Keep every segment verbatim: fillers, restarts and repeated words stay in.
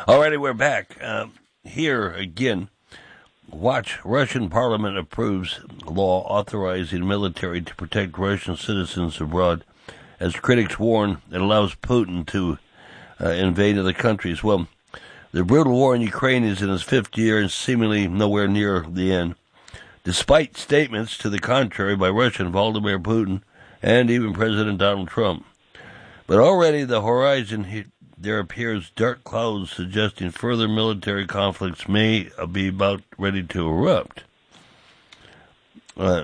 Alrighty, we're back. Uh, here again, watch. Russian parliament approves law authorizing military to protect Russian citizens abroad. As critics warn, it allows Putin to uh, invade other countries. Well, the brutal war in Ukraine is in its fifth year and seemingly nowhere near the end, despite statements to the contrary by Russian Vladimir Putin and even President Donald Trump. But already the horizon, he, there appears dark clouds suggesting further military conflicts may be about ready to erupt. Uh,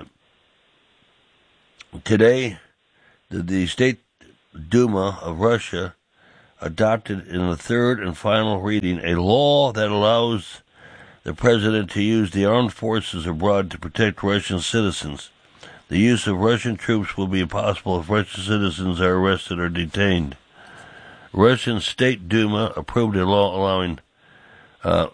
today, the, the State Duma of Russia adopted in the third and final reading a law that allows the president to use the armed forces abroad to protect Russian citizens. The use of Russian troops will be possible if Russian citizens are arrested or detained. Russian State Duma approved a law allowing uh,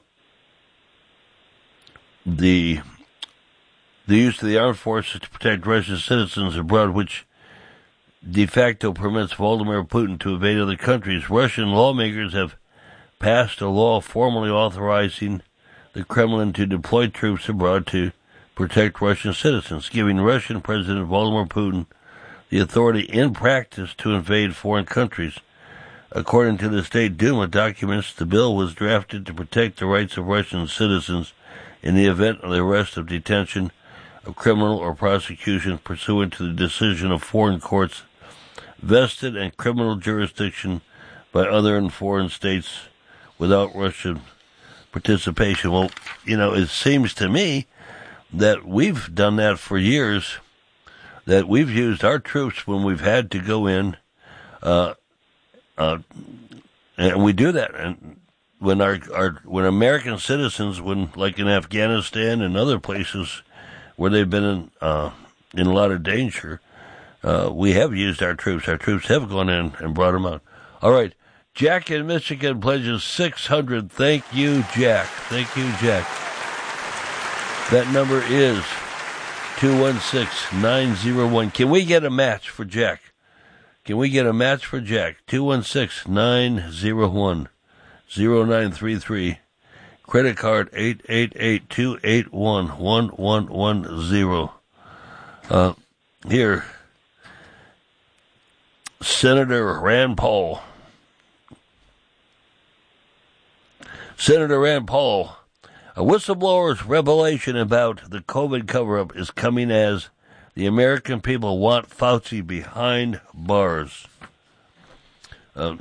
the the use of the armed forces to protect Russian citizens abroad, which de facto permits Vladimir Putin to invade other countries. Russian lawmakers have passed a law formally authorizing the Kremlin to deploy troops abroad to protect Russian citizens, giving Russian President Vladimir Putin the authority in practice to invade foreign countries. According to the State Duma documents, the bill was drafted to protect the rights of Russian citizens in the event of the arrest of detention of criminal or prosecution pursuant to the decision of foreign courts vested in criminal jurisdiction by other and foreign states without Russian participation. Well, you know, it seems to me that we've done that for years, that we've used our troops when we've had to go in, uh, uh, and we do that. And when our, our, when American citizens, when, like in Afghanistan and other places where they've been in, uh, in a lot of danger, uh, we have used our troops. Our troops have gone in and brought them out. All right. Jack in Michigan pledges six hundred. Thank you, Jack. Thank you, Jack. That number is two one six, nine zero one. Can we get a match for Jack? Can we get a match for Jack? two one six, nine zero one, zero nine three three. Credit card eight eight eight, two eight one, one one one zero. Uh, here, Senator Rand Paul. Senator Rand Paul, a whistleblower's revelation about the COVID cover-up is coming as the American people want Fauci behind bars. Um,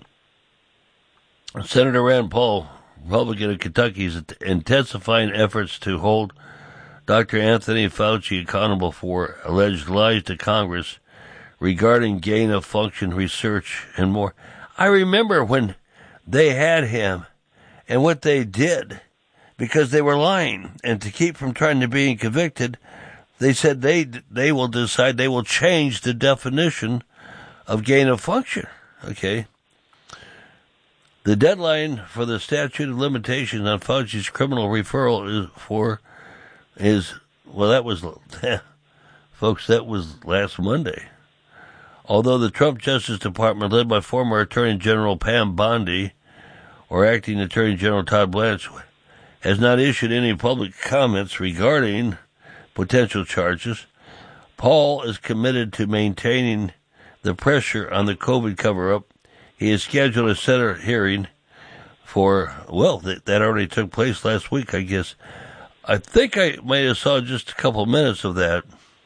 Senator Rand Paul, Republican of Kentucky, is intensifying efforts to hold Doctor Anthony Fauci accountable for alleged lies to Congress regarding gain-of-function research and more. I remember when they had him and what they did, because they were lying, and to keep from trying to be convicted, they said they they will decide, they will change the definition of gain of function. Okay. The deadline for the statute of limitations on Fauci's criminal referral is for is well, that was folks, that was last Monday. Although the Trump Justice Department, led by former Attorney General Pam Bondi or Acting Attorney General Todd Blanche, has not issued any public comments regarding potential charges, Paul is committed to maintaining the pressure on the COVID cover-up. He has scheduled a Senate hearing for, well, that, that already took place last week, I guess. I think I might have saw just a couple minutes of that.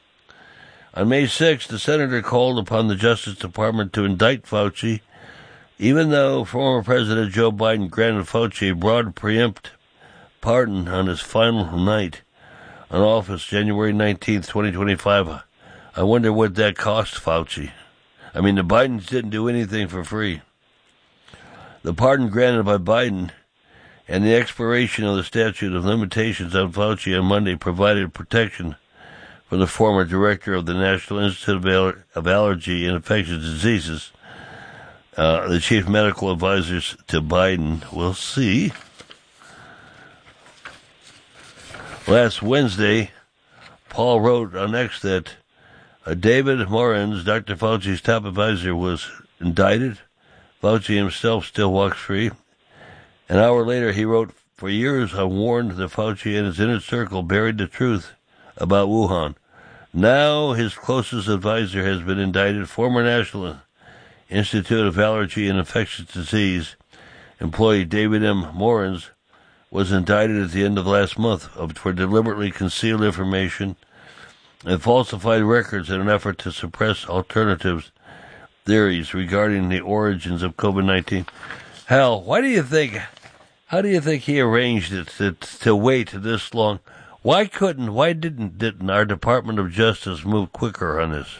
On May sixth, the senator called upon the Justice Department to indict Fauci, even though former President Joe Biden granted Fauci a broad preempt pardon on his final night in office, January nineteenth, twenty twenty-five. I wonder what that cost Fauci. I mean, the Bidens didn't do anything for free. The pardon granted by Biden and the expiration of the statute of limitations on Fauci on Monday provided protection for the former director of the National Institute of, Aller- of Allergy and Infectious Diseases, uh, the chief medical advisors to Biden. We'll see. Last Wednesday, Paul wrote on X that uh, David Morens, Doctor Fauci's top advisor, was indicted. Fauci himself still walks free. An hour later, he wrote, "For years I warned that Fauci and his inner circle buried the truth about Wuhan. Now his closest advisor has been indicted. Former National Institute of Allergy and Infectious Disease employee David M. Morans was indicted at the end of last month for deliberately concealed information and falsified records in an effort to suppress alternatives theories regarding the origins of COVID nineteen. Hal, why do you think, how do you think he arranged it to, to wait this long? Why couldn't, why didn't, didn't our Department of Justice move quicker on this?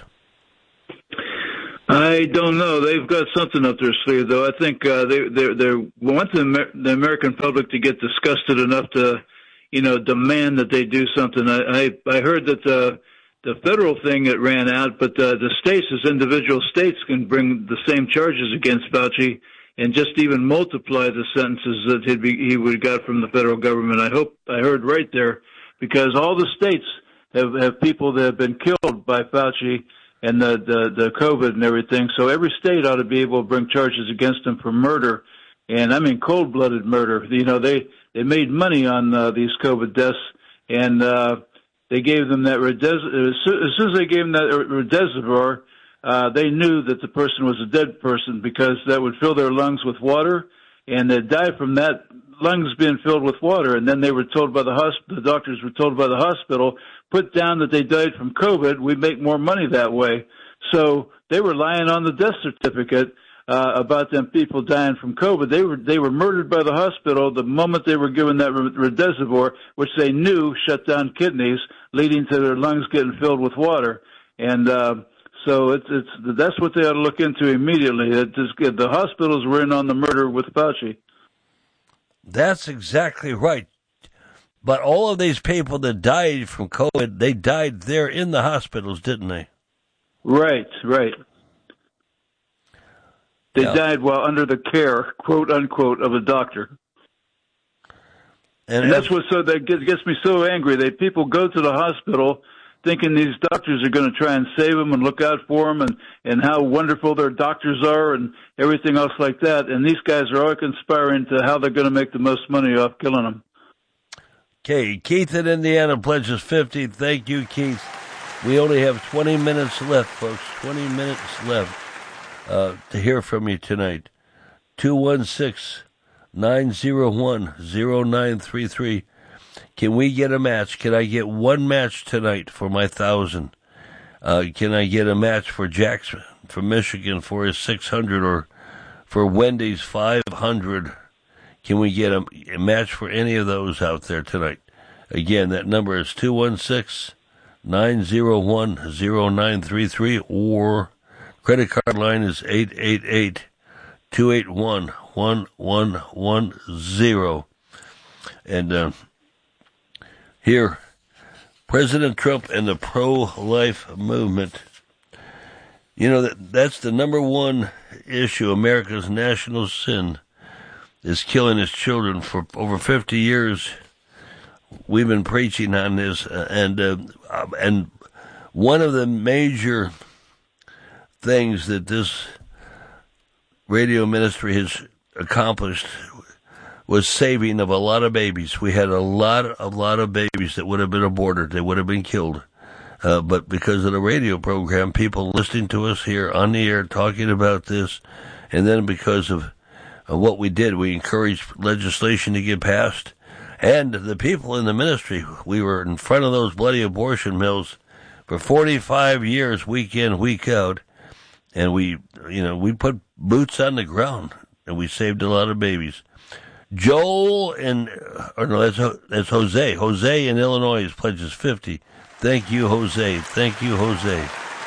I don't know. They've got something up their sleeve, though. I think uh, they they they want the, Amer- the American public to get disgusted enough to, you know, demand that they do something. I I, I heard that the the federal thing it ran out, but uh, the states, as individual states, can bring the same charges against Fauci and just even multiply the sentences that he'd be, he would have got from the federal government. I hope I heard right there, because all the states have have people that have been killed by Fauci and the, the, the COVID and everything. So every state ought to be able to bring charges against them for murder. And I mean, cold-blooded murder. You know, they, they made money on uh, these COVID deaths, and uh, they gave them that, redes- as soon as they gave them that remdesivir, uh, they knew that the person was a dead person, because that would fill their lungs with water, and they'd die from that lungs being filled with water. And then they were told by the hospital, the doctors were told by the hospital, put down that they died from COVID, we make more money that way. So they were lying on the death certificate uh, about them people dying from COVID. They were they were murdered by the hospital the moment they were given that remdesivir, which they knew shut down kidneys, leading to their lungs getting filled with water. And uh, so it's it's that's what they ought to look into immediately. It just, the hospitals were in on the murder with Fauci. That's exactly right. But all of these people that died from COVID, they died there in the hospitals, didn't they? Right, right. They yeah. died while under the care, quote unquote, of a doctor. And, and that's what so that gets, gets me so angry. They people go to the hospital thinking these doctors are going to try and save them and look out for them, and, and how wonderful their doctors are and everything else like that. And these guys are all conspiring to how they're going to make the most money off killing them. Okay, Keith in Indiana pledges fifty. Thank you, Keith. We only have twenty minutes left, folks. twenty minutes left uh, to hear from you tonight. two one six, nine zero one, zero nine three three. Can we get a match? Can I get one match tonight for my thousand? Uh, can I get a match for Jackson from Michigan for his six hundred, or for Wendy's five hundred? Can we get a, a match for any of those out there tonight? Again, that number is two one six, nine zero one, zero nine three three, or credit card line is eight eight eight, two eight one, one one one zero. And uh, here, President Trump and the pro-life movement, you know, that that's the number one issue, America's national sin, is killing his children. For over fifty years, we've been preaching on this, uh, and uh, and one of the major things that this radio ministry has accomplished was saving of a lot of babies. We had a lot, a lot of babies that would have been aborted; they would have been killed. Uh, but because of the radio program, people listening to us here on the air talking about this, and then because of Uh, what we did, we encouraged legislation to get passed, and the people in the ministry, we were in front of those bloody abortion mills for forty-five years, week in, week out, and we, you know, we put boots on the ground, and we saved a lot of babies. Joel and, or no, that's, that's Jose. Jose in Illinois pledges fifty. Thank you, Jose. Thank you, Jose.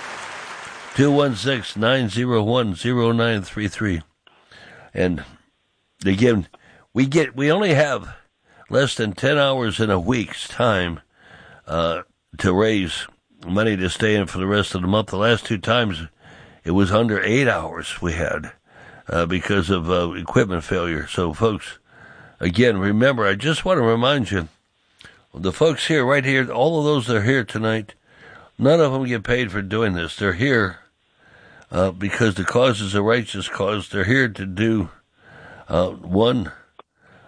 two one six, nine zero one, zero nine three three. And again, we get we only have less than ten hours in a week's time uh, to raise money to stay in for the rest of the month. The last two times, it was under eight hours we had uh, because of uh, equipment failure. So, folks, again, remember, I just want to remind you, the folks here, right here, all of those that are here tonight, none of them get paid for doing this. They're here Uh, because the cause is a righteous cause. They're here to do, uh, one,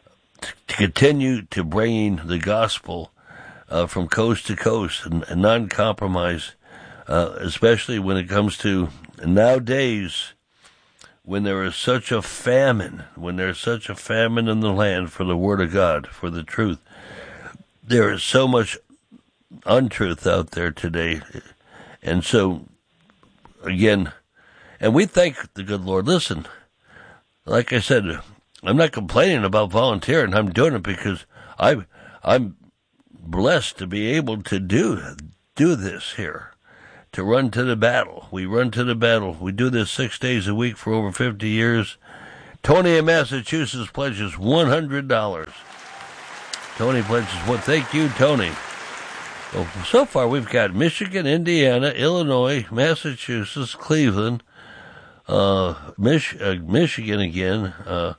continue to bringing the gospel uh, from coast to coast and, and non-compromise, uh, especially when it comes to nowadays when there is such a famine, when there's such a famine in the land for the Word of God, for the truth. There is so much untruth out there today. And so, again, and we thank the good Lord. Listen, like I said, I'm not complaining about volunteering. I'm doing it because I, I'm blessed to be able to do do this here, to run to the battle. We run to the battle. We do this six days a week for over fifty years. Tony in Massachusetts pledges one hundred dollars. Tony pledges what? Thank you, Tony. Well, so far we've got Michigan, Indiana, Illinois, Massachusetts, Cleveland, uh, Mich- uh, Michigan again, uh,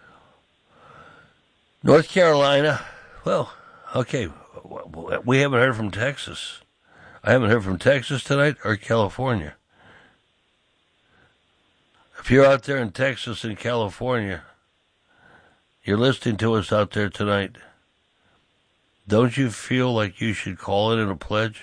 North Carolina. Well, okay, we haven't heard from Texas. I haven't heard from Texas tonight or California. If you're out there in Texas and California, you're listening to us out there tonight, don't you feel like you should call it in a pledge?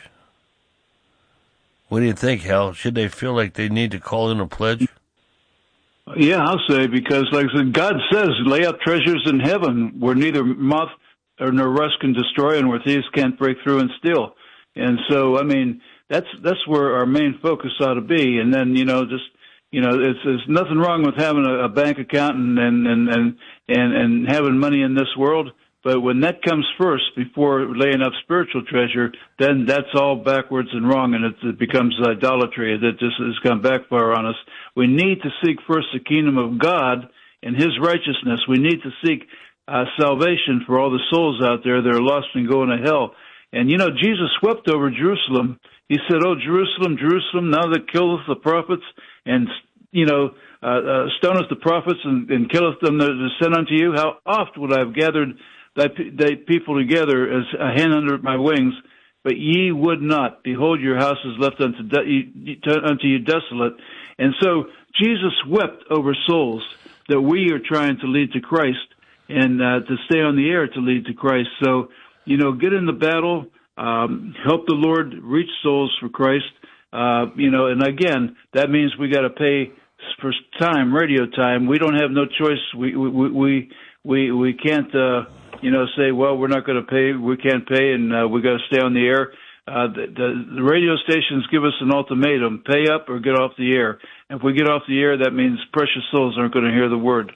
What do you think, Hal? Should they feel like they need to call in a pledge? Yeah, I'll say, because like I said, God says, lay up treasures in heaven where neither moth or nor rust can destroy and where thieves can't break through and steal. And so, I mean, that's that's where our main focus ought to be. And then, you know, just, you know, it's, there's nothing wrong with having a, a bank account and, and, and, and, and, and having money in this world. But when that comes first, before laying up spiritual treasure, then that's all backwards and wrong, and it, it becomes idolatry. That just is going to backfire on us. We need to seek first the kingdom of God and His righteousness. We need to seek uh, salvation for all the souls out there that are lost and going to hell. And, you know, Jesus wept over Jerusalem. He said, "Oh, Jerusalem, Jerusalem, now that killeth the prophets and, you know, uh, uh, stoneth the prophets and, and killeth them that are sent unto you, how oft would I have gathered thy, thy people together as a hen under my wings, but ye would not. Behold, your house is left unto, de- unto you desolate." And so Jesus wept over souls that we are trying to lead to Christ and uh, to stay on the air to lead to Christ. So, you know, get in the battle, um, help the Lord reach souls for Christ. Uh, you know, and again, that means we got to pay for time, radio time. We don't have no choice. We we we we we can't, uh, you know, say, well, we're not going to pay. We can't pay, and uh, we got to stay on the air. Uh, the, the, the radio stations give us an ultimatum: pay up or get off the air. If we get off the air, that means precious souls aren't going to hear the word.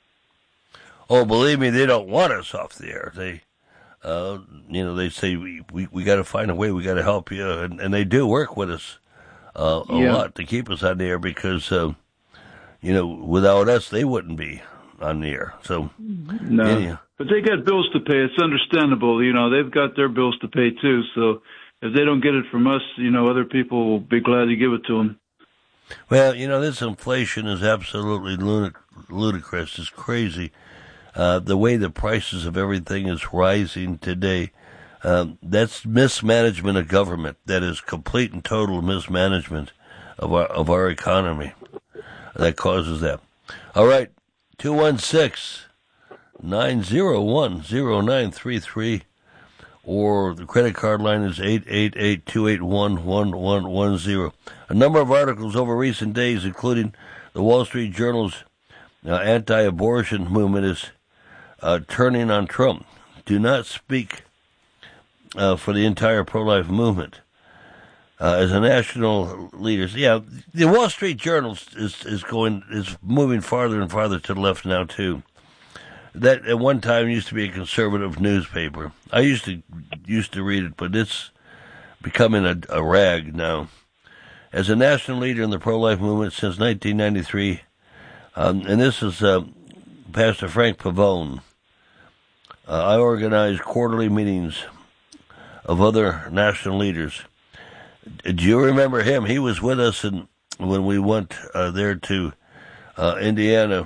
Oh, believe me, they don't want us off the air. They, uh, you know, they say we we, we got to find a way. We got to help you, and, and they do work with us uh, a yeah. lot to keep us on the air because, uh, you know, without us, they wouldn't be on the air. So, no, anyhow. But they got bills to pay. It's understandable. You know, they've got their bills to pay too. So if they don't get it from us, you know, other people will be glad to give it to them. Well, you know, this inflation is absolutely ludicrous. It's crazy. Uh, the way the prices of everything is rising today, um, that's mismanagement of government. That is complete and total mismanagement of our of our economy. That causes that. All right, two one six, nine zero one, zero nine three three, or the credit card line is eight eight eight, two eight one, one one one zero. A number of articles over recent days, including the Wall Street Journal's uh, anti-abortion movement is Uh, turning on Trump. Do not speak uh, for the entire pro-life movement. Uh, as a national leader, yeah, the Wall Street Journal is is going is moving farther and farther to the left now too. That at one time used to be a conservative newspaper. I used to used to read it, but it's becoming a, a rag now. As a national leader in the pro-life movement since nineteen ninety-three, um, and this is uh, Pastor Frank Pavone. Uh, I organize quarterly meetings of other national leaders. Do you remember him? He was with us in, when we went uh, there to uh, Indiana,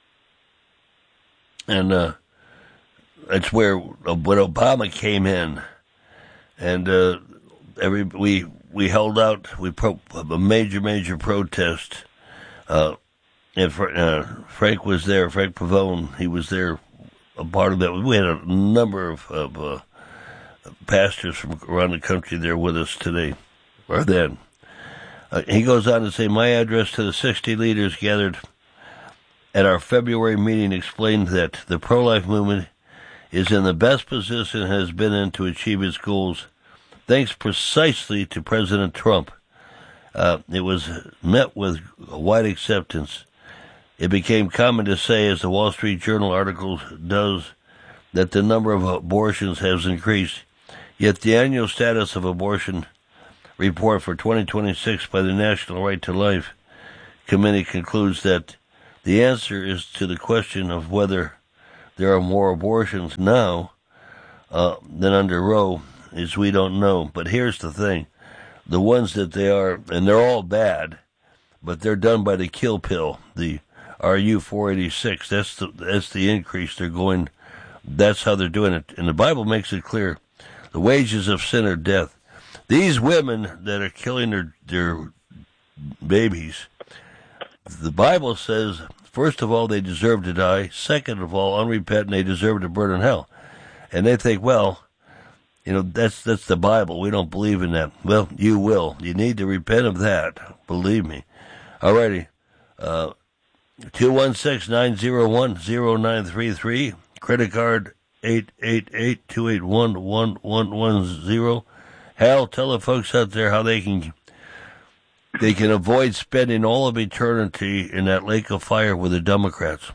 and uh, that's where uh, when Obama came in, and uh, every we we held out. We pro, a major major protest, uh, and uh, Frank was there. Frank Pavone, he was there a part of that. We had a number of, of uh, pastors from around the country there with us today, or then. Uh, he goes on to say, my address to the sixty leaders gathered at our February meeting explained that the pro-life movement is in the best position it has been in to achieve its goals, thanks precisely to President Trump. Uh, it was met with wide acceptance. It became common to say, as the Wall Street Journal article does, that the number of abortions has increased. Yet the annual status of abortion report for twenty twenty-six by the National Right to Life Committee concludes that the answer is to the question of whether there are more abortions now uh, than under Roe is we don't know. But here's the thing. The ones that they are, and they're all bad, but they're done by the kill pill, the R U four eighty-six. That's the, that's the increase. They're going, that's how they're doing it. And the Bible makes it clear. The wages of sin are death. These women that are killing their, their babies, the Bible says, first of all, they deserve to die. Second of all, unrepentant, they deserve to burn in hell. And they think, well, you know, that's that's the Bible. We don't believe in that. Well, you will. You need to repent of that. Believe me. All righty. Uh, two one six, nine zero one, zero nine three three. Credit card eight eight eight, two eight one, one one one zero. Hal, tell the folks out there how they can they can avoid spending all of eternity in that lake of fire with the Democrats.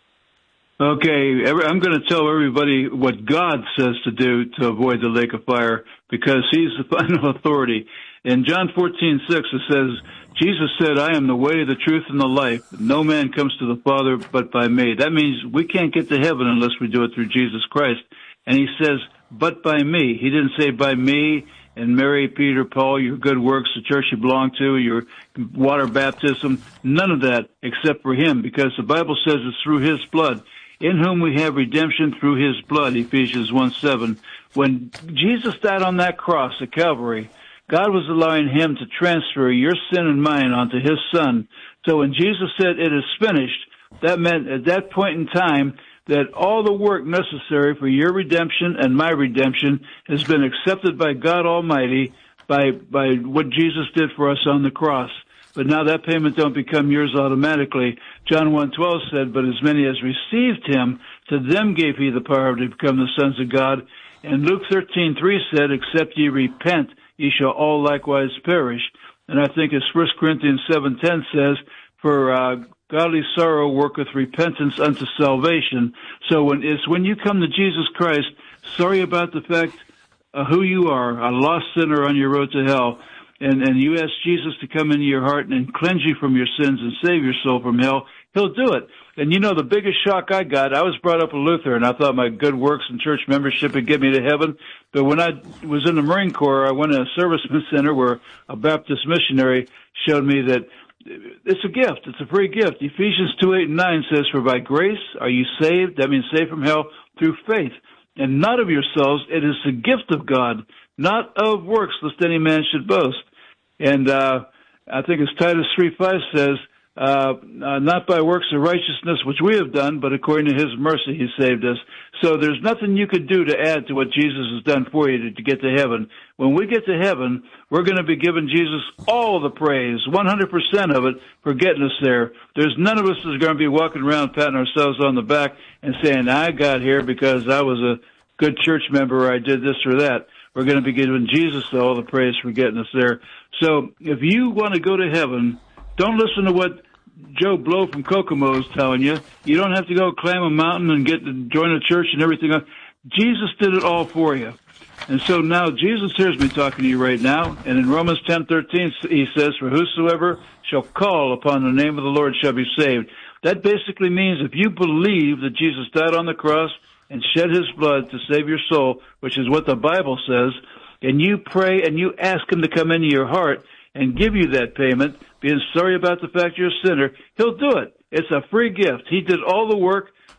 Okay, I'm going to tell everybody what God says to do to avoid the lake of fire, because he's the final authority. In John fourteen six, it says, Jesus said, I am the way, the truth, and the life. No man comes to the Father but by me. That means we can't get to heaven unless we do it through Jesus Christ. And he says, but by me. He didn't say by me and Mary, Peter, Paul, your good works, the church you belong to, your water baptism. None of that except for him, because the Bible says it's through his blood, in whom we have redemption through his blood, Ephesians one seven. When Jesus died on that cross at Calvary, God was allowing him to transfer your sin and mine onto his son. So when Jesus said it is finished, that meant at that point in time that all the work necessary for your redemption and my redemption has been accepted by God Almighty by by what Jesus did for us on the cross. But now that payment don't become yours automatically. John one twelve said, but as many as received him, to them gave he the power to become the sons of God. And Luke thirteen three said, except ye repent, ye shall all likewise perish. And I think as First Corinthians seven ten says, for uh, godly sorrow worketh repentance unto salvation. So when it's when you come to Jesus Christ, sorry about the fact of who you are, a lost sinner on your road to hell, and, and you ask Jesus to come into your heart and cleanse you from your sins and save your soul from hell, he'll do it. And you know, the biggest shock I got, I was brought up a Lutheran. I thought my good works and church membership would get me to heaven. But when I was in the Marine Corps, I went to a serviceman center where a Baptist missionary showed me that it's a gift. It's a free gift. Ephesians two eight and nine says, for by grace are you saved, that means saved from hell, through faith. And not of yourselves, it is the gift of God, not of works, lest any man should boast. And uh I think as Titus three five says, uh, uh not by works of righteousness which we have done, but according to his mercy he saved us. So there's nothing you could do to add to what Jesus has done for you to, to get to heaven. When we get to heaven, we're going to be giving Jesus all the praise, one hundred percent of it, for getting us there. There's none of us is going to be walking around patting ourselves on the back and saying, I got here because I was a good church member or I did this or that. We're going to be giving Jesus all the praise for getting us there. So if you want to go to heaven, don't listen to what Joe Blow from Kokomo is telling you. You don't have to go climb a mountain and get to join a church and everything else. Jesus did it all for you. And so now Jesus hears me talking to you right now. And in Romans ten thirteen, he says, for whosoever shall call upon the name of the Lord shall be saved. That basically means if you believe that Jesus died on the cross and shed his blood to save your soul, which is what the Bible says, and you pray and you ask him to come into your heart and give you that payment, being sorry about the fact you're a sinner, he'll do it. It's a free gift. He did all the work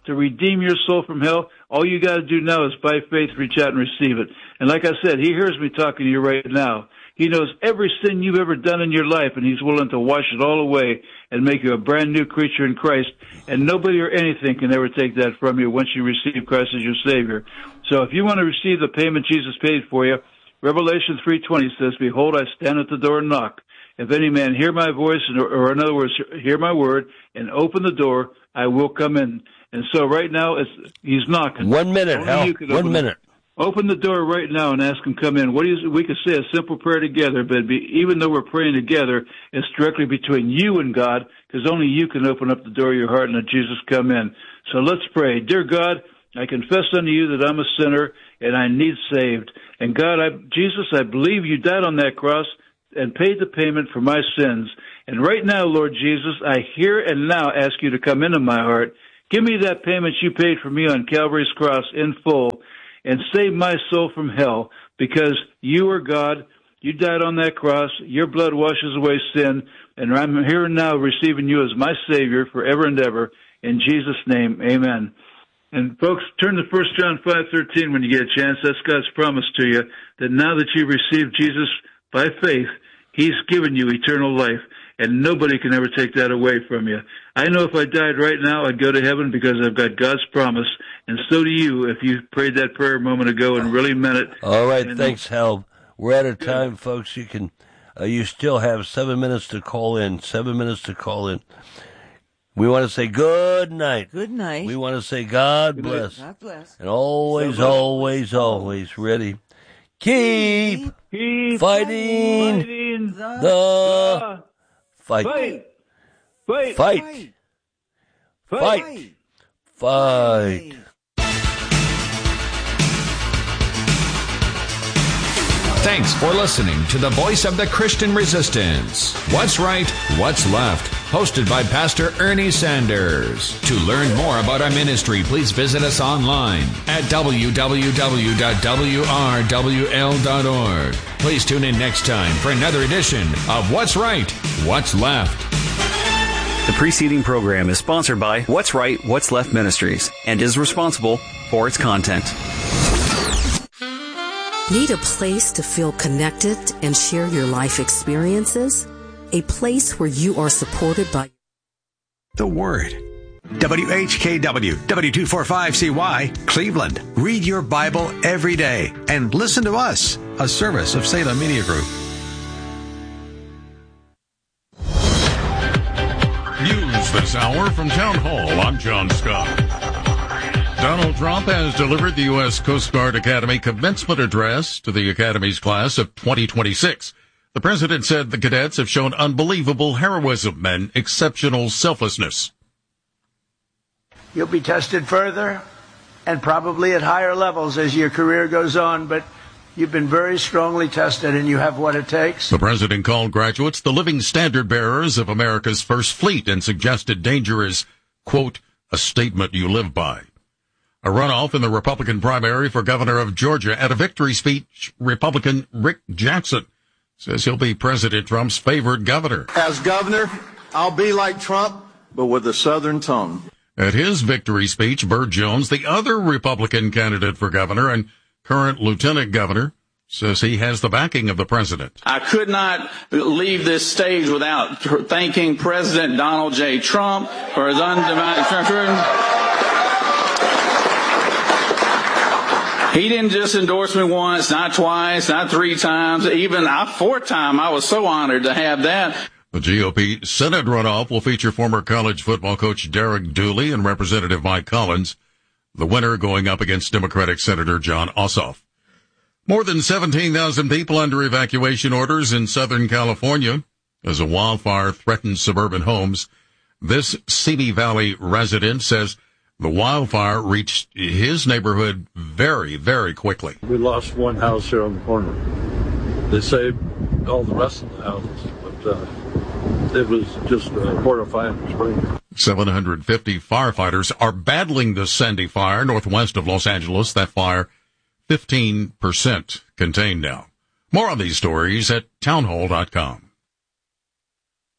to redeem your soul from hell. All you got to do now is by faith reach out and receive it. And like I said, he hears me talking to you right now. He knows every sin you've ever done in your life, and he's willing to wash it all away and make you a brand new creature in Christ. And nobody or anything can ever take that from you once you receive Christ as your Savior. So if you want to receive the payment Jesus paid for you, Revelation three twenty says, "Behold, I stand at the door and knock. If any man hear my voice, or, or in other words, hear my word, and open the door, I will come in." And so right now, it's, he's knocking. One minute, Hal. One minute. Open the door right now and ask him to come in. What do you, we could say a simple prayer together, but be, even though we're praying together, it's directly between you and God, because only you can open up the door of your heart and let Jesus come in. So let's pray. Dear God, I confess unto you that I'm a sinner and I need saved. And God, I, Jesus, I believe you died on that cross and paid the payment for my sins. And right now, Lord Jesus, I here and now ask you to come into my heart. Give me that payment you paid for me on Calvary's cross in full, and save my soul from hell, because you are God. You died on that cross. Your blood washes away sin, and I'm here and now receiving you as my Savior forever and ever. In Jesus' name, amen. And folks, turn to First John five thirteen when you get a chance. That's God's promise to you, that now that you receive Jesus by faith, he's given you eternal life, and nobody can ever take that away from you. I know if I died right now, I'd go to heaven because I've got God's promise, and so do you if you prayed that prayer a moment ago and really meant it. All right, and thanks, Hal. We're out of time, yeah. folks. You can, uh, you still have seven minutes to call in. Seven minutes to call in. We want to say good night. Good night. We want to say God bless. God bless. And always, always, always ready. Keep, Keep fighting, fighting the, the fight. Fight. Fight. Fight. Fight. Fight. Fight. Thanks for listening to the Voice of the Christian Resistance. What's Right, What's Left? Hosted by Pastor Ernie Sanders. To learn more about our ministry, please visit us online at w w w dot w r w l dot org. Please tune in next time for another edition of What's Right, What's Left. The preceding program is sponsored by What's Right, What's Left Ministries and is responsible for its content. Need a place to feel connected and share your life experiences? A place where you are supported by the Word. W H K W, W two forty-five C Y, Cleveland. Read your Bible every day and listen to us, a service of Salem Media Group. News this hour from Town Hall. I'm John Scott. Donald Trump has delivered the U S Coast Guard Academy commencement address to the Academy's class of twenty twenty-six. The president said the cadets have shown unbelievable heroism and exceptional selflessness. You'll be tested further and probably at higher levels as your career goes on, but you've been very strongly tested and you have what it takes. The president called graduates the living standard bearers of America's first fleet and suggested danger is, quote, a statement you live by. A runoff in the Republican primary for governor of Georgia. At a victory speech, Republican Rick Jackson says he'll be President Trump's favored governor. As governor, I'll be like Trump, but with a Southern tone. At his victory speech, Burt Jones, the other Republican candidate for governor and current lieutenant governor, says he has the backing of the president. I could not leave this stage without thanking President Donald J. Trump for his undivided... He didn't just endorse me once, not twice, not three times, even a fourth time. I was so honored to have that. The G O P Senate runoff will feature former college football coach Derek Dooley and Representative Mike Collins, the winner going up against Democratic Senator Jon Ossoff. More than seventeen thousand people under evacuation orders in Southern California as a wildfire threatens suburban homes. This Simi Valley resident says the wildfire reached his neighborhood very, very quickly. We lost one house here on the corner. They saved all the rest of the houses, but uh, it was just uh, horrifying spring. seven hundred fifty firefighters are battling the Sandy fire northwest of Los Angeles. That fire, fifteen percent contained now. More on these stories at townhall dot com.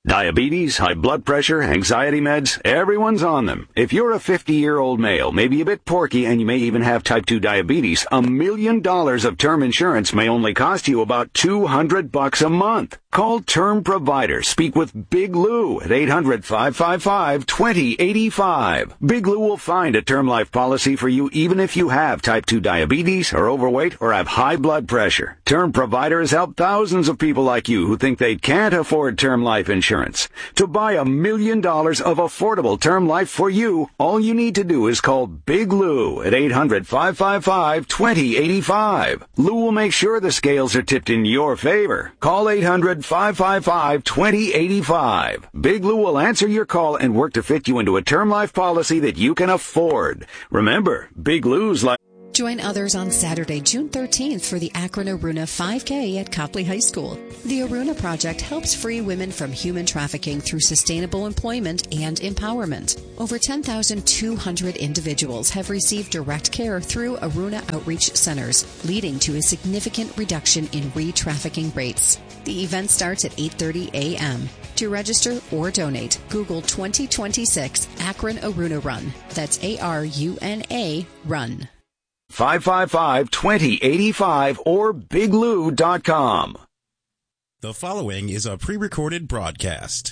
Diabetes, high blood pressure, anxiety meds, everyone's on them. If you're a fifty-year-old male, maybe a bit porky, and you may even have type two diabetes, a million dollars of term insurance may only cost you about two hundred bucks a month. Call Term Provider. Speak with Big Lou at eight hundred, five five five, two zero eight five. Big Lou will find a term life policy for you even if you have type two diabetes, are overweight, or have high blood pressure. Term Provider has helped thousands of people like you who think they can't afford term life insurance. To buy a million dollars of affordable term life for you, all you need to do is call Big Lou at eight hundred, five five five, two zero eight five. Lou will make sure the scales are tipped in your favor. Call eight hundred, five five five, two zero eight five. Big Lou will answer your call and work to fit you into a term life policy that you can afford. Remember, Big Lou's like... Join others on Saturday, June thirteenth for the Akron Aruna five K at Copley High School. The Aruna Project helps free women from human trafficking through sustainable employment and empowerment. Over ten thousand two hundred individuals have received direct care through Aruna Outreach Centers, leading to a significant reduction in re-trafficking rates. The event starts at eight thirty a.m. To register or donate, Google twenty twenty-six Akron Aruna Run. That's A R U N A Run. five five five, two zero eight five or big lou dot com. The following is a pre-recorded broadcast.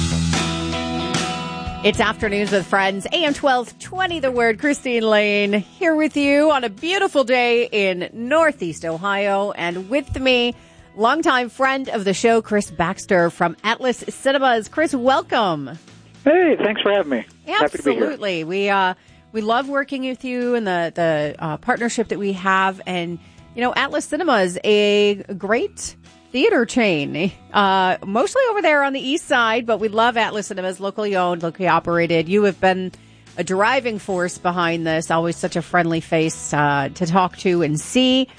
It's Afternoons with Friends, A M twelve twenty, The Word. Christine Lane here with you on a beautiful day in Northeast Ohio. And with me, longtime friend of the show, Chris Baxter from Atlas Cinemas. Chris, welcome. Hey, thanks for having me. Absolutely. Happy to be here. We, uh, we love working with you and the, the uh, partnership that we have. And, you know, Atlas Cinemas, a great theater chain, uh, mostly over there on the east side, but we love Atlas Cinemas, locally owned, locally operated. You have been a driving force behind this, always such a friendly face uh, to talk to and see.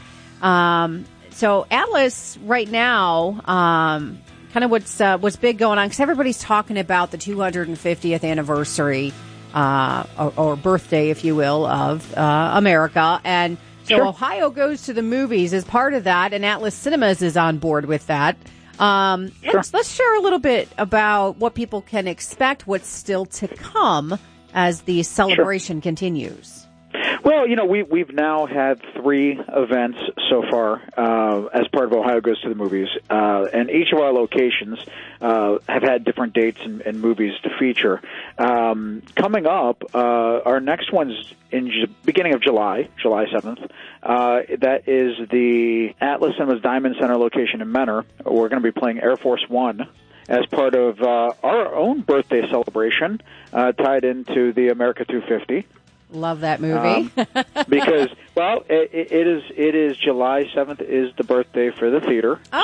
Um, so Atlas right now, um, kind of what's uh, what's big going on, because everybody's talking about the two hundred fiftieth anniversary uh, or, or birthday, if you will, of uh, America. And so sure. Ohio Goes to the Movies is part of that, and Atlas Cinemas is on board with that. Um, sure. let's, let's share a little bit about what people can expect, what's still to come as the celebration sure. continues. Well, you know, we, we've now had three events so far uh, as part of Ohio Goes to the Movies, uh, and each of our locations uh, have had different dates and, and movies to feature. Um, coming up, uh, our next one's in the beginning of July, July seventh. Uh, that is the Atlas Cinemas Diamond Center location in Mentor. We're going to be playing Air Force One as part of uh, our own birthday celebration uh, tied into the America two fifty. Love that movie. um, because, well, it, it is it is July seventh is the birthday for the theater. Oh.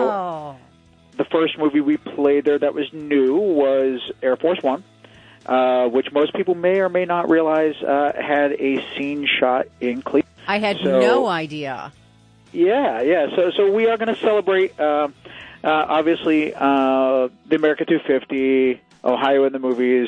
So the first movie we played there that was new was Air Force One, uh, which most people may or may not realize uh, had a scene shot in Cleveland. I had so, no idea. Yeah, yeah. So, so we are going to celebrate, uh, uh, obviously, uh, the America two fifty, Ohio in the movies,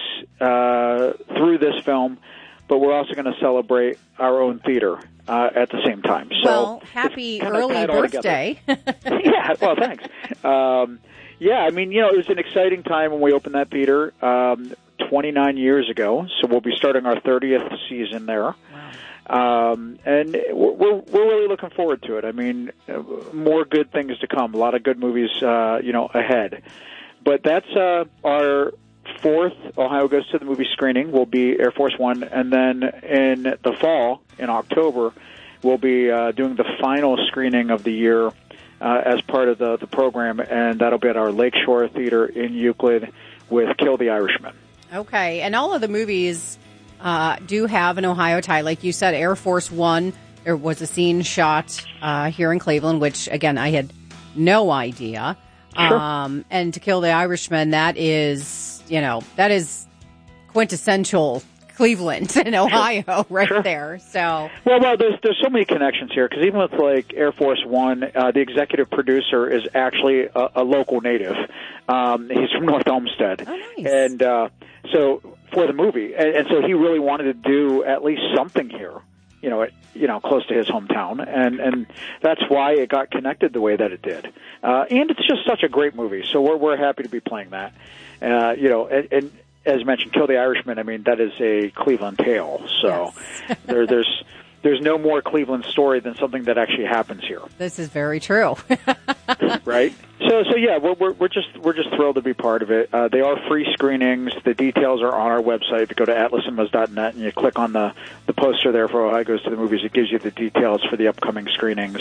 uh, through this film. But we're also going to celebrate our own theater uh, at the same time. So well, happy early birthday. Yeah, well, thanks. Um, yeah, I mean, you know, it was an exciting time when we opened that theater um, twenty-nine years ago. So we'll be starting our thirtieth season there. Wow. Um, and we're, we're really looking forward to it. I mean, more good things to come, a lot of good movies, uh, you know, ahead. But that's uh, our fourth Ohio Goes to the Movie screening will be Air Force One, and then in the fall, in October, we'll be uh, doing the final screening of the year uh, as part of the, the program, and that'll be at our Lakeshore Theater in Euclid with Kill the Irishman. Okay, and all of the movies uh, do have an Ohio tie. Like you said, Air Force One, there was a scene shot uh, here in Cleveland, which, again, I had no idea. Sure. Um, and To Kill the Irishman, that is, you know, that is quintessential Cleveland and Ohio sure. right sure. there. So well, well, there's there's so many connections here because even with like Air Force One, uh, the executive producer is actually a, a local native. Um, he's from North Olmsted, oh, nice. and uh, so for the movie, and, and so he really wanted to do at least something here. you know, it, you know, close to his hometown, and and that's why it got connected the way that it did. Uh, and it's just such a great movie, so we're we're happy to be playing that. Uh, you know, and, and as mentioned, Kill the Irishman. I mean, that is a Cleveland tale, so yes. there there's. There's no more Cleveland story than something that actually happens here. This is very true. Right? So, so yeah, we're, we're we're just we're just thrilled to be part of it. Uh, they are free screenings. The details are on our website. If you go to atlas cinemas dot net and you click on the, the poster there for Ohio Goes to the Movies, it gives you the details for the upcoming screenings,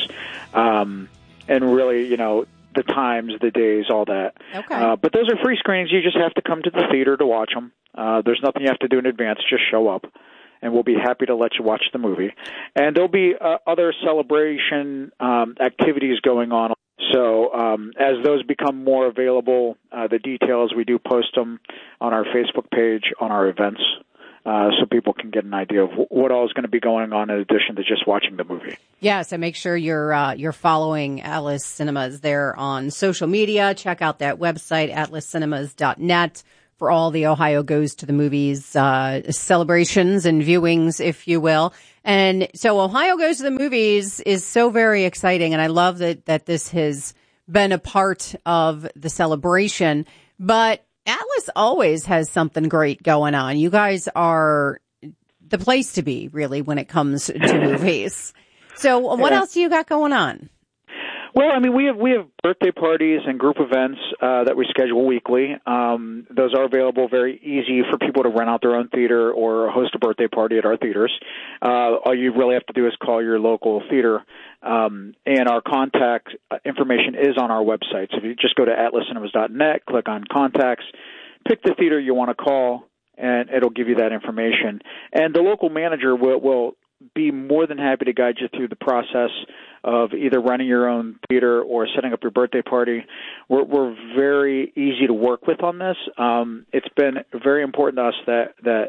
um, and really, you know, the times, the days, all that. Okay. Uh, but those are free screenings. You just have to come to the theater to watch them. Uh, there's nothing you have to do in advance. Just show up, and we'll be happy to let you watch the movie. And there'll be uh, other celebration um, activities going on. So um, as those become more available, uh, the details, we do post them on our Facebook page, on our events, uh, so people can get an idea of what all is going to be going on in addition to just watching the movie. Yeah, so make sure you're uh, you're following Atlas Cinemas there on social media. Check out that website, atlas cinemas dot net. For all the Ohio Goes to the Movies uh, celebrations and viewings, if you will. And so Ohio Goes to the Movies is so very exciting, and I love that, that this has been a part of the celebration. But Atlas always has something great going on. You guys are the place to be, really, when it comes to movies. So what Yeah. else do you got going on? Well, I mean, we have we have birthday parties and group events uh, that we schedule weekly. Um, those are available, very easy for people to rent out their own theater or host a birthday party at our theaters. Uh, all you really have to do is call your local theater, um, and our contact information is on our website. So if you just go to atlas cinemas dot net, click on contacts, pick the theater you want to call, and it'll give you that information. And the local manager will, will be more than happy to guide you through the process of either running your own theater or setting up your birthday party. We're, we're very easy to work with on this. Um, it's been very important to us that, that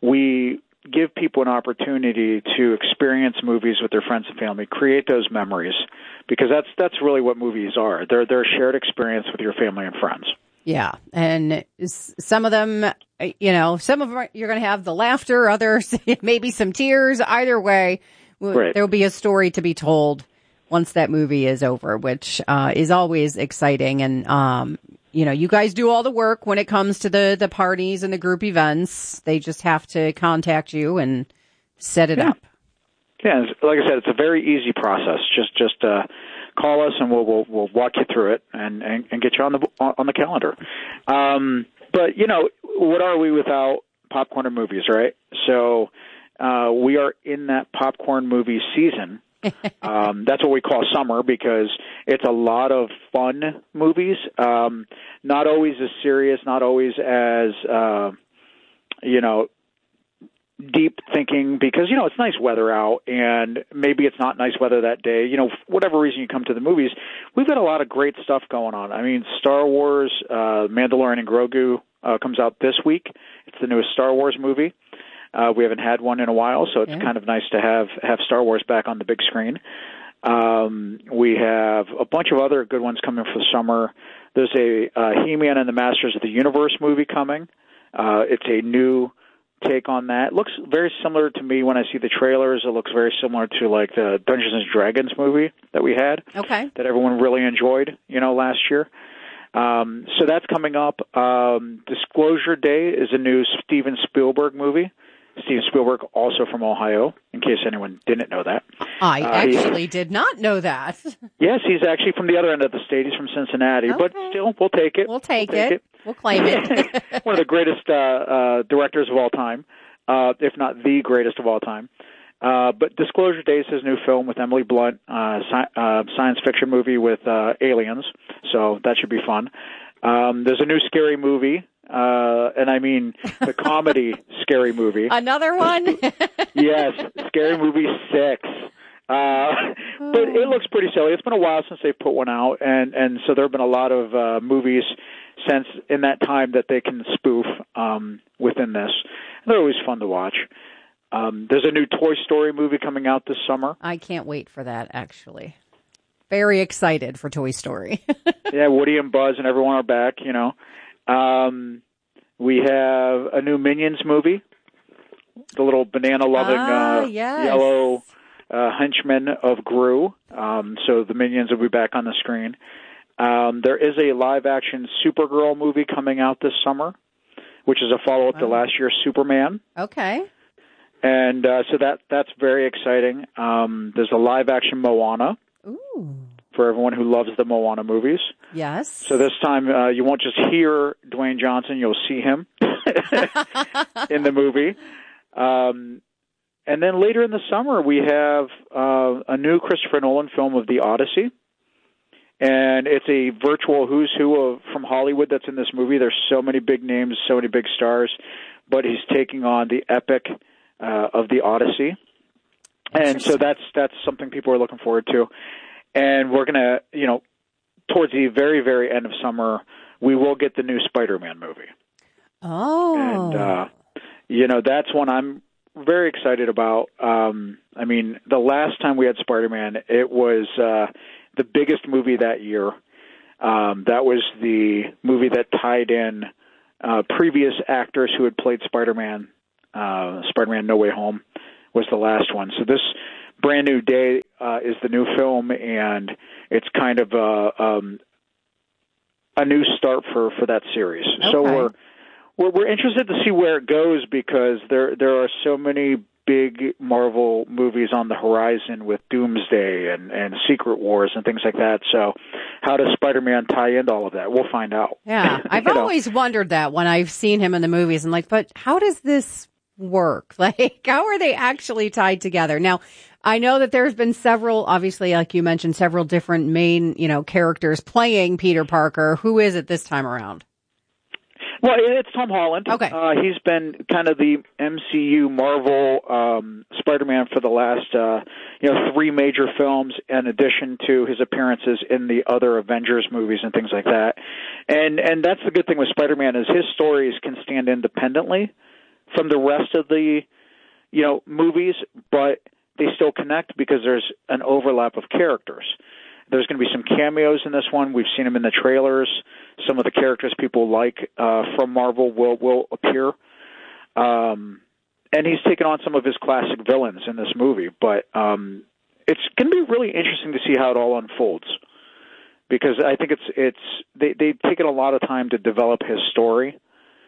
we give people an opportunity to experience movies with their friends and family, create those memories, because that's that's really what movies are. They're, they're a shared experience with your family and friends. Yeah, and some of them, you know, some of them you're going to have the laughter, others maybe some tears. Either way, right. There will be a story to be told once that movie is over, which uh, is always exciting. And, um, you know, you guys do all the work when it comes to the, the parties and the group events. They just have to contact you and set it yeah. up. Yeah, like I said, it's a very easy process. Just just uh, call us and we'll, we'll we'll walk you through it and, and, and get you on the on the calendar. Um, but you know, what are we without popcorn and movies, right? So uh, we are in that popcorn movie season. um, that's what we call summer because it's a lot of fun movies. Um, not always as serious, not always as uh, you know. deep thinking because, you know, it's nice weather out and maybe it's not nice weather that day. You know, for whatever reason you come to the movies, we've got a lot of great stuff going on. I mean, Star Wars, uh, Mandalorian and Grogu uh, comes out this week. It's the newest Star Wars movie. Uh, we haven't had one in a while, so it's yeah. kind of nice to have, have Star Wars back on the big screen. Um, we have a bunch of other good ones coming for the summer. There's a uh, He-Man and the Masters of the Universe movie coming. Uh, it's a new take on that. It looks very similar to me when I see the trailers. It looks very similar to like the Dungeons and Dragons movie that we had. Okay. That everyone really enjoyed, you know, last year. Um, so that's coming up. Um, Disclosure Day is a new Steven Spielberg movie. Steven Spielberg, also from Ohio, in case anyone didn't know that. I uh, actually did not know that. Yes, he's actually from the other end of the state. He's from Cincinnati, okay. but still, we'll take it. We'll take, we'll take it. it. We'll claim it. One of the greatest uh, uh, directors of all time, uh, if not the greatest of all time. Uh, but Disclosure Day is his new film with Emily Blunt, uh, sci- uh, science fiction movie with uh, aliens, so that should be fun. Um, there's a new scary movie. Uh, and I mean the comedy Scary Movie. Another one? Yes, Scary Movie six. Uh, but it looks pretty silly. It's been a while since they've put one out, and, and so there have been a lot of uh, movies since in that time that they can spoof um, within this. They're always fun to watch. Um, there's a new Toy Story movie coming out this summer. I can't wait for that, actually. Very excited for Toy Story. Yeah, Woody and Buzz and everyone are back, you know. Um, we have a new Minions movie. the little banana-loving ah, uh, yes. yellow uh, henchman of Gru. Um, so the Minions will be back on the screen. Um, there is a live-action Supergirl movie coming out this summer, which is a follow-up wow. to last year's Superman. Okay. And uh, so that that's very exciting. Um, there's a live-action Moana. Ooh. For everyone who loves the Moana movies. Yes. So this time uh, you won't just hear Dwayne Johnson, you'll see him in the movie. Um, and then later in the summer, we have uh, a new Christopher Nolan film of The Odyssey. And it's a virtual who's who of, from Hollywood that's in this movie. There's so many big names, so many big stars. But he's taking on the epic uh, of The Odyssey. And so that's that's something people are looking forward to. And we're going to, you know, towards the very, very end of summer, we will get the new Spider-Man movie. Oh. And, uh, you know, that's one I'm very excited about. Um, I mean, the last time we had Spider-Man, it was uh, the biggest movie that year. Um, that was the movie that tied in uh, previous actors who had played Spider-Man. Uh, Spider-Man No Way Home was the last one. So this Brand New Day uh, is the new film, and it's kind of a, um, a new start for, for that series. Okay. So we're, we're we're interested to see where it goes because there there are so many big Marvel movies on the horizon with Doomsday and, and Secret Wars and things like that. So how does Spider-Man tie into all of that? We'll find out. Yeah, I've always know? wondered that when I've seen him in the movies. I'm like, but how does this work? Like, how are they actually tied together? Now, I know that there's been several, obviously, like you mentioned, several different main, you know, characters playing Peter Parker. Who is it this time around? Well, it's Tom Holland. Okay. Uh, he's been kind of the M C U Marvel um, Spider-Man for the last, uh, you know, three major films, in addition to his appearances in the other Avengers movies and things like that. And and that's the good thing with Spider-Man is his stories can stand independently from the rest of the, you know, movies, but they still connect because there's an overlap of characters. There's going to be some cameos in this one. We've seen them in the trailers. Some of the characters people like uh, from Marvel will will appear. Um, and he's taken on some of his classic villains in this movie. But um, it's going to be really interesting to see how it all unfolds. Because I think it's it's they, they've taken a lot of time to develop his story.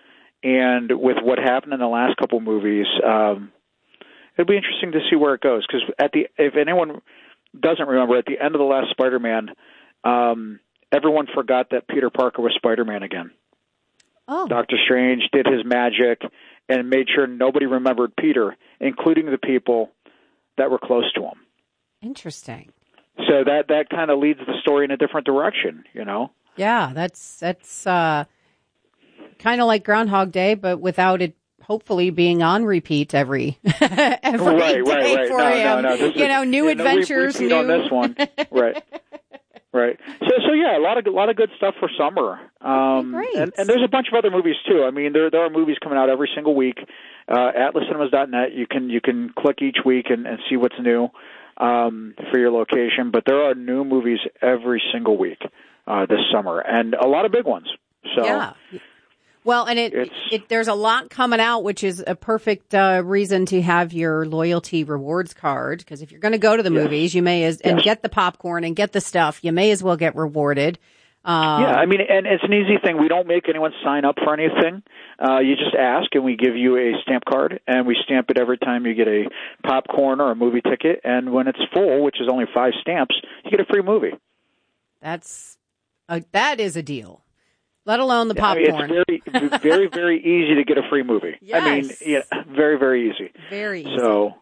And with what happened in the last couple movies, um, it'll be interesting to see where it goes. Because at the if anyone doesn't remember, at the end of the last Spider-Man, um, everyone forgot that Peter Parker was Spider-Man again. Oh. Doctor Strange did his magic and made sure nobody remembered Peter, including the people that were close to him. Interesting. So that, that kind of leads the story in a different direction, you know? Yeah, that's that's uh, kind of like Groundhog Day, but without it hopefully being on repeat every every right, day right, right. for no, him. No, no. This you is, know, new yeah, adventures. No, repeat new on this one. Right, right. So, so yeah, a lot of a lot of good stuff for summer. Um, okay, great. And, and there's a bunch of other movies too. I mean, there there are movies coming out every single week. Uh, Atlas Cinemas dot net. You can you can click each week and, and see what's new um, for your location. But there are new movies every single week uh, this summer, and a lot of big ones. So. Yeah. Well, and it, it there's a lot coming out, which is a perfect uh, reason to have your loyalty rewards card. Because if you're going to go to the yes. movies, you may as and yes. get the popcorn and get the stuff, you may as well get rewarded. Um, yeah, I mean, and it's an easy thing. We don't make anyone sign up for anything. Uh, you just ask, and we give you a stamp card, and we stamp it every time you get a popcorn or a movie ticket. And when it's full, which is only five stamps, you get a free movie. That's a, that is a deal. Let alone the yeah, I mean, popcorn. it's very, very, very easy to get a free movie. Yes. I mean, yeah, very, very easy. Very easy. So,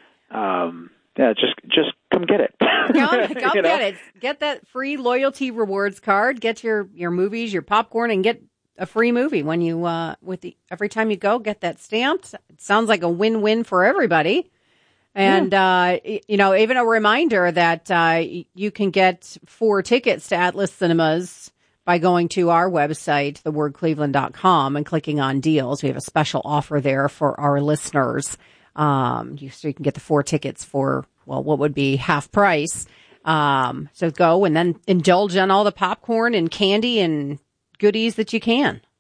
um, yeah, just just come get it. Come, come you know? get it. Get that free loyalty rewards card. Get your, your movies, your popcorn, and get a free movie when you uh, with the every time you go. Get that stamped. It sounds like a win-win for everybody. And yeah. uh, you know, even a reminder that uh, you can get four tickets to Atlas Cinemas by going to our website, the word cleveland dot com, and clicking on deals. We have a special offer there for our listeners. Um, you, so you can get the four tickets for, well, what would be half price. Um, so go and then indulge on all the popcorn and candy and goodies that you can.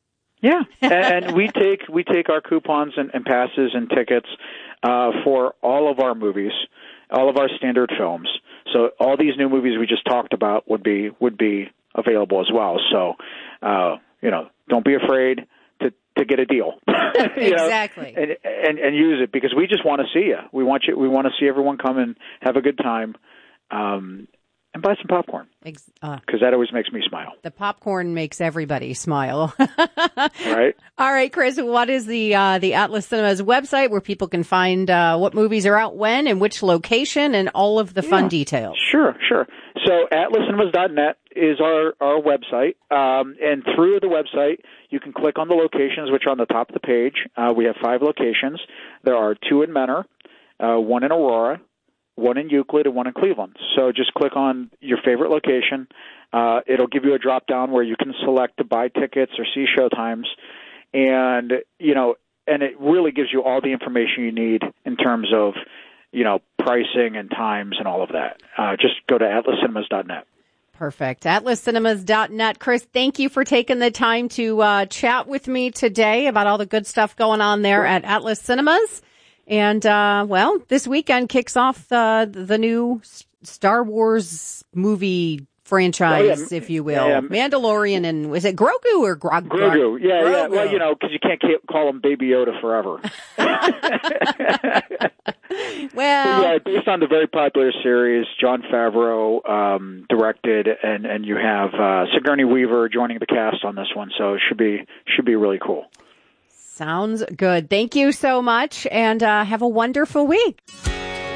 Yeah, and, and we take we take our coupons and, and passes and tickets uh, for all of our movies, all of our standard films. So all these new movies we just talked about would be would be available as well. So uh, you know, don't be afraid to, to get a deal. you exactly, know, and, and and use it because we just want to see you. We want you. We want to see everyone come and have a good time. Um, And buy some popcorn, because uh, that always makes me smile. The popcorn makes everybody smile. Right. All right, Chris, what is the uh, the Atlas Cinemas website where people can find uh, what movies are out when and which location and all of the yeah. fun details? Sure, sure. So atlas cinemas dot net is our, our website. Um, and through the website, you can click on the locations, which are on the top of the page. Uh, we have five locations. There are two in Menor, uh, one in Aurora, one in Euclid, and one in Cleveland. So just click on your favorite location. Uh, it'll give you a drop-down where you can select to buy tickets or see showtimes. And, you know, and it really gives you all the information you need in terms of, you know, pricing and times and all of that. Uh, just go to atlas cinemas dot net. Perfect. atlas cinemas dot net. Chris, thank you for taking the time to uh, chat with me today about all the good stuff going on there at Atlas Cinemas. And, uh, well, this weekend kicks off the, the new Star Wars movie franchise, oh, yeah. if you will. Yeah, yeah. Mandalorian and, was it Grogu or Grog? Grogu, yeah, Grogu. yeah. Well, you know, because you can't call him Baby Yoda forever. Well, yeah, based on the very popular series, Jon Favreau um, directed, and, and you have uh, Sigourney Weaver joining the cast on this one, so it should be should be really cool. Sounds good. Thank you so much, and uh, have a wonderful week.